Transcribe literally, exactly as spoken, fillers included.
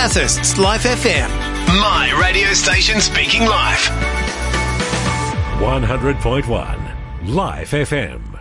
Bathurst's Life F M. My radio station speaking live. one hundred point one Life F M.